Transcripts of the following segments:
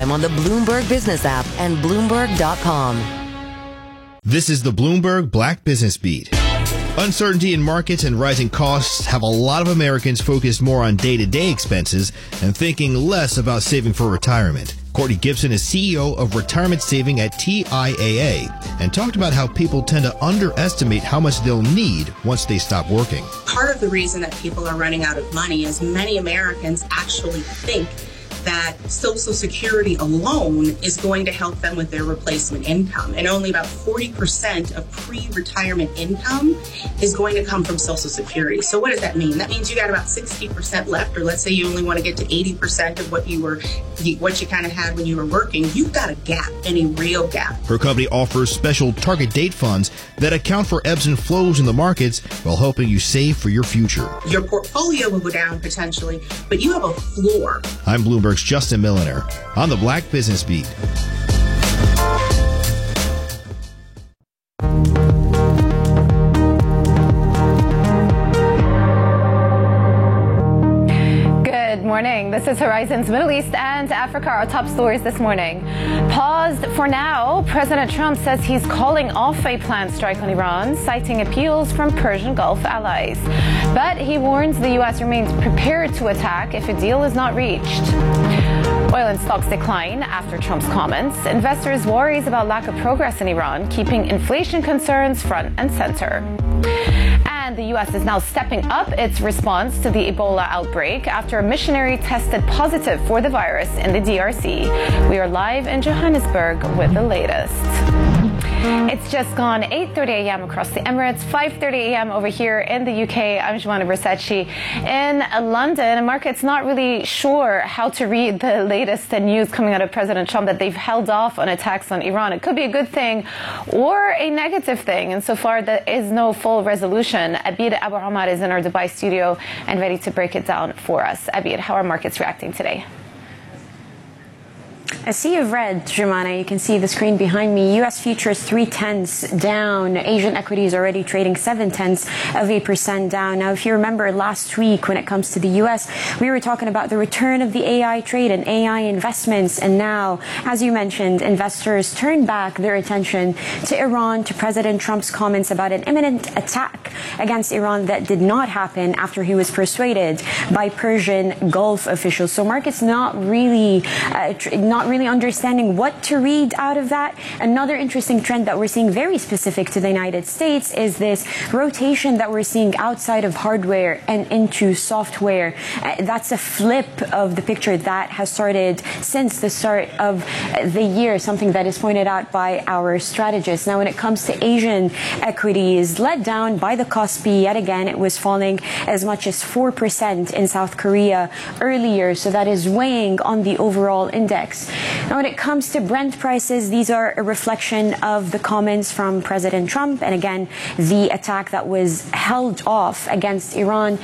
them on the Bloomberg Business app and Bloomberg.com. This is the Bloomberg Black Business Beat. Uncertainty in markets and rising costs have a lot of Americans focused more on day-to-day expenses and thinking less about saving for retirement. Courtney Gibson is CEO of Retirement Saving at TIAA and talked about how people tend to underestimate how much they'll need once they stop working. Part of the reason that people are running out of money is many Americans actually think that Social Security alone is going to help them with their replacement income. And only about 40% of pre-retirement income is going to come from Social Security. So what does that mean? That means you got about 60% left, or let's say you only want to get to 80% of what you kind of had when you were working. You've got a gap, and a real gap. Her company offers special target date funds that account for ebbs and flows in the markets while helping you save for your future. Your portfolio will go down potentially, but you have a floor. I'm Bloomberg's Justin Milliner on the Black Business Beat. Good morning. This is Horizon's Middle East and Africa, our top stories this morning. Paused for now, President Trump says he's calling off a planned strike on Iran, citing appeals from Persian Gulf allies. But he warns the U.S. remains prepared to attack if a deal is not reached. Oil and stocks decline after Trump's comments. Investors worries about lack of progress in Iran, keeping inflation concerns front and center. And the U.S. is now stepping up its response to the Ebola outbreak after a missionary tested positive for the virus in the DRC. We are live in Johannesburg with the latest. It's just gone 8:30 a.m. across the Emirates, 5:30 a.m. over here in the UK. I'm Joanna Versace in London. Market's not really sure how to read the latest news coming out of President Trump that they've held off on attacks on Iran. It could be a good thing or a negative thing. And so far, there is no full resolution. Abid Abu Hamad is in our Dubai studio and ready to break it down for us. Abid, how are markets reacting today? A sea of red, Jumana. You can see the screen behind me. U.S. futures 0.3 down. Asian equities already trading 0.7% down. Now, if you remember last week when it comes to the U.S., we were talking about the return of the AI trade and AI investments. And now, as you mentioned, investors turn back their attention to Iran, to President Trump's comments about an imminent attack against Iran that did not happen after he was persuaded by Persian Gulf officials. So markets not really understanding what to read out of that. Another interesting trend that we're seeing very specific to the United States is this rotation that we're seeing outside of hardware and into software. That's a flip of the picture that has started since the start of the year, something that is pointed out by our strategists. Now, when it comes to Asian equities, led down by the Kospi, yet again, it was falling as much as 4% in South Korea earlier, so that is weighing on the overall index. Now, when it comes to Brent prices, these are a reflection of the comments from President Trump. And again, the attack that was held off against Iran,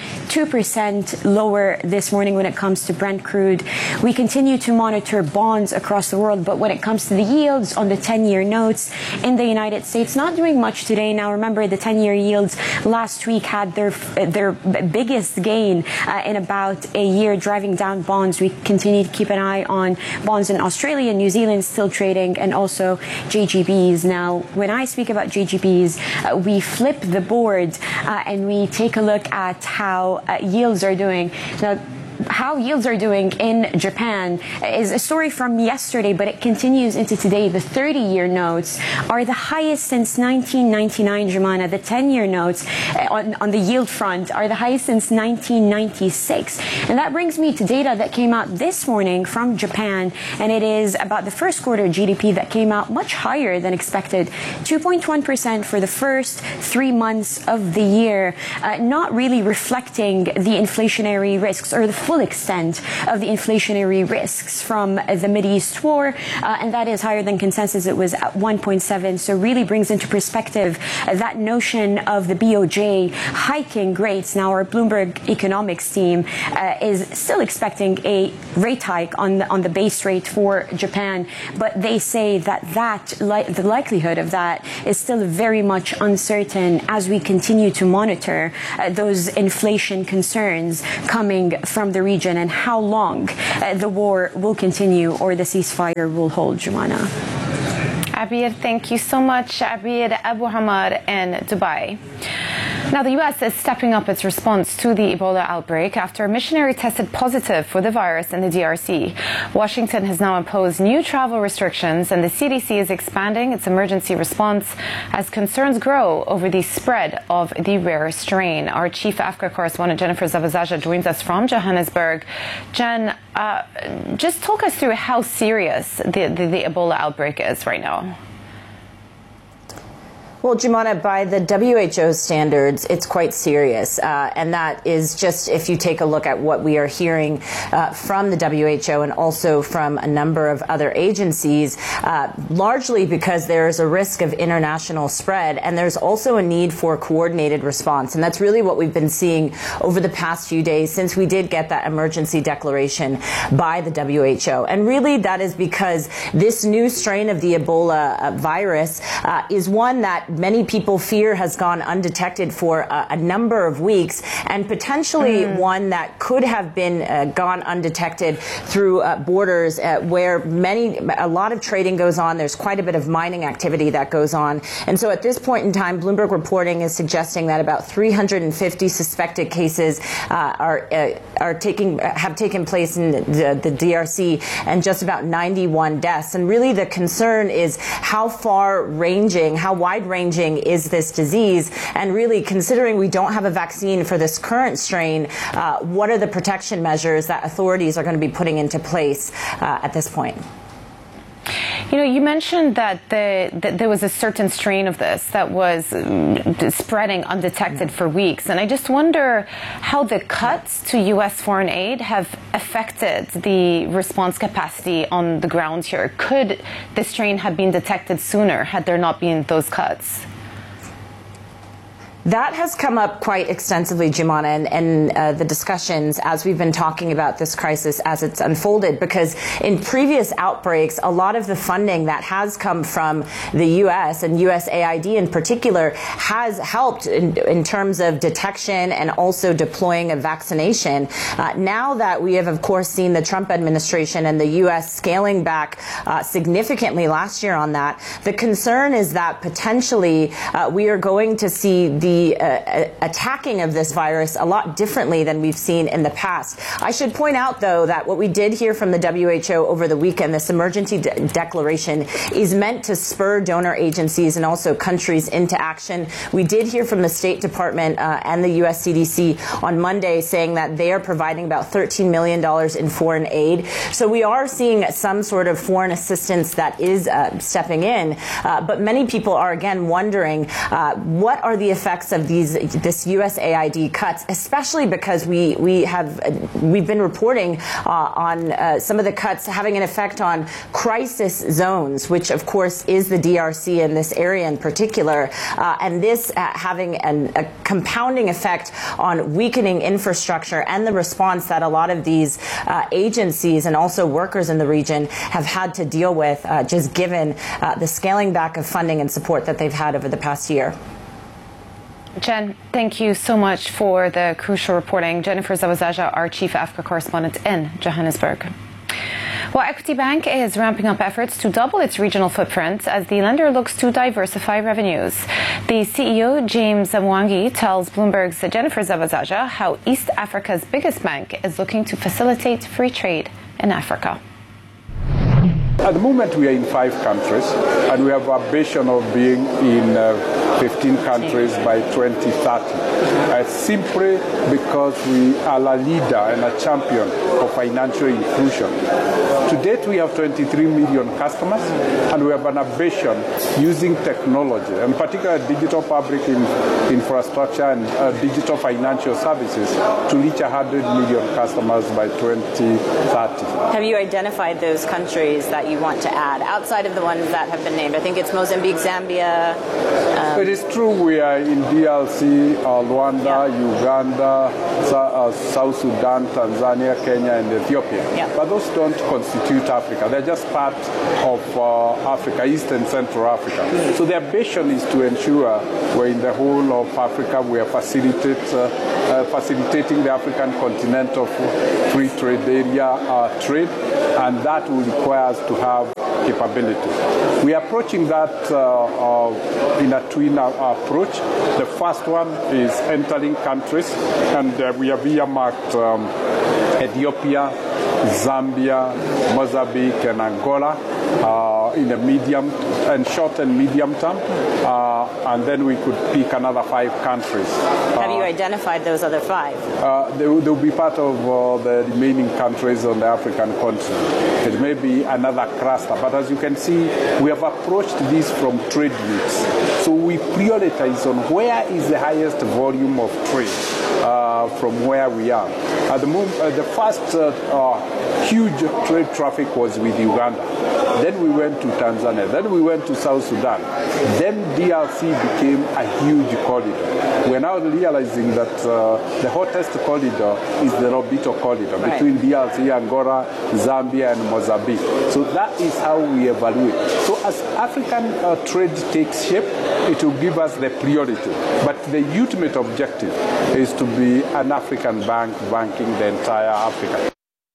2% lower this morning when it comes to Brent crude. We continue to monitor bonds across the world. But when it comes to the yields on the 10-year notes in the United States, not doing much today. Now, remember, the 10-year yields last week had their biggest gain in about a year, driving down bonds. We continue to keep an eye on bonds in Australia and New Zealand still trading, and also JGBs. Now, when I speak about JGBs, we flip the board and we take a look at how yields are doing. Now, how yields are doing in Japan is a story from yesterday, but it continues into today. The 30-year notes are the highest since 1999, Jumana. The 10-year notes on the yield front are the highest since 1996. And that brings me to data that came out this morning from Japan, and it is about the first quarter GDP that came out much higher than expected, 2.1% for the first 3 months of the year, not really reflecting the inflationary risks or the full extent of the inflationary risks from the Mideast war, and that is higher than consensus. It was at 1.7, so really brings into perspective that notion of the BOJ hiking rates. Now, our Bloomberg economics team is still expecting a rate hike on the base rate for Japan, but they say that the likelihood of that is still very much uncertain as we continue to monitor those inflation concerns coming from the region and how long the war will continue or the ceasefire will hold, Jumana. Abir, thank you so much. Abir Abu Hamad in Dubai. Now, the U.S. is stepping up its response to the Ebola outbreak after a missionary tested positive for the virus in the DRC. Washington has now imposed new travel restrictions, and the CDC is expanding its emergency response as concerns grow over the spread of the rare strain. Our chief Africa correspondent, Jennifer Zavazaja, joins us from Johannesburg. Jen, just talk us through how serious the Ebola outbreak is right now. Well, Jumana, by the WHO standards, it's quite serious. And that is just if you take a look at what we are hearing from the WHO and also from a number of other agencies, largely because there is a risk of international spread. And there's also a need for coordinated response. And that's really what we've been seeing over the past few days since we did get that emergency declaration by the WHO. And really that is because this new strain of the Ebola virus is one that many people fear has gone undetected for a number of weeks, and potentially one that could have been gone undetected through borders where a lot of trading goes on. There's quite a bit of mining activity that goes on. And so at this point in time, Bloomberg reporting is suggesting that about 350 suspected cases have taken place in the DRC and just about 91 deaths. And really the concern is how wide-ranging is this disease, and really considering we don't have a vaccine for this current strain, what are the protection measures that authorities are going to be putting into place at this point? You know, you mentioned that there was a certain strain of this that was spreading undetected for weeks. And I just wonder how the cuts to U.S. foreign aid have affected the response capacity on the ground here. Could the strain have been detected sooner had there not been those cuts? That has come up quite extensively, Jumana, and the discussions as we've been talking about this crisis as it's unfolded, because in previous outbreaks, a lot of the funding that has come from the U.S. and USAID in particular has helped in terms of detection and also deploying of vaccination. Now that we have, of course, seen the Trump administration and the U.S. scaling back significantly last year on that, the concern is that potentially we are going to see the attacking of this virus a lot differently than we've seen in the past. I should point out, though, that what we did hear from the WHO over the weekend, this emergency declaration, is meant to spur donor agencies and also countries into action. We did hear from the State Department and the U.S. CDC on Monday saying that they are providing about $13 million in foreign aid. So we are seeing some sort of foreign assistance that is stepping in. But many people are, again, wondering what are the effects of this USAID cuts, especially because we've been reporting on some of the cuts having an effect on crisis zones, which of course is the DRC in this area in particular, and this having a compounding effect on weakening infrastructure and the response that a lot of these agencies and also workers in the region have had to deal with, just given the scaling back of funding and support that they've had over the past year. Jen, thank you so much for the crucial reporting. Jennifer Zavazaja, our chief Africa correspondent in Johannesburg. Well, Equity Bank is ramping up efforts to double its regional footprint as the lender looks to diversify revenues. The CEO, James Mwangi, tells Bloomberg's Jennifer Zavazaja how East Africa's biggest bank is looking to facilitate free trade in Africa. At the moment, we are in 5 countries, and we have a vision of being in 15 countries by 2030. Simply because we are a leader and a champion of financial inclusion. To date, we have 23 million customers, and we have an ambition using technology, and particularly digital public infrastructure and digital financial services, to reach 100 million customers by 2030. Have you identified those countries that you want to add outside of the ones that have been named? I think it's Mozambique, Zambia. It is true we are in DRC, Rwanda, Uganda, South Sudan, Tanzania, Kenya, and Ethiopia. But those don't constitute Africa. They're just part of Africa, East and Central Africa. So their ambition is to ensure we're in the whole of Africa. We are facilitating the African continental free trade area trade, and that will require us to have capability. We are approaching that in a twin approach. The first one is entering countries, and we have earmarked Ethiopia, Zambia, Mozambique, and Angola in the medium and short and medium term, and then we could pick another 5 countries. Have you identified those other 5? They will be part of the remaining countries on the African continent. It may be another cluster, but as you can see, we have approached this from trade routes. So we prioritize on where is the highest volume of trade from where we are. At the moment, the first huge trade traffic was with Uganda. Then we went to Tanzania. Then we went to South Sudan. Then DRC became a huge corridor. We're now realizing that the hottest corridor is the Lobito corridor between DRC, Angola, Zambia, and Mozambique. So that is how we evaluate. So as African trade takes shape, it will give us the priority. But the ultimate objective is to be an African bank banking the entire Africa.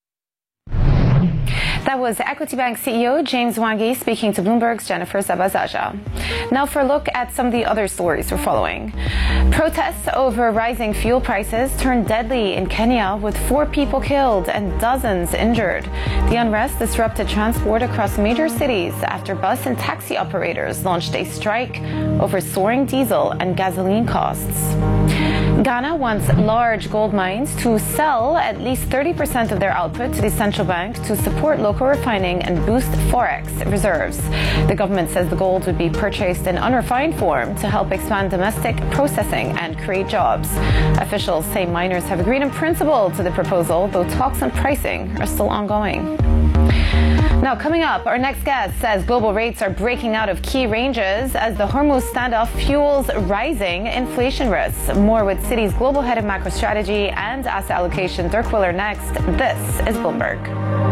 That was Equity Bank CEO James Mwangi speaking to Bloomberg's Jennifer Zabazaja. Now for a look at some of the other stories we're following. Protests over rising fuel prices turned deadly in Kenya with 4 people killed and dozens injured. The unrest disrupted transport across major cities after bus and taxi operators launched a strike over soaring diesel and gasoline costs. Ghana wants large gold mines to sell at least 30% of their output to the central bank to support local refining and boost forex reserves. The government says the gold would be purchased in unrefined form to help expand domestic processing and create jobs. Officials say miners have agreed in principle to the proposal, though talks on pricing are still ongoing. Now, coming up, our next guest says global rates are breaking out of key ranges as the Hormuz standoff fuels rising inflation risks. More with Citi's global head of macro strategy and asset allocation, Dirk Willer, next. This is Bloomberg.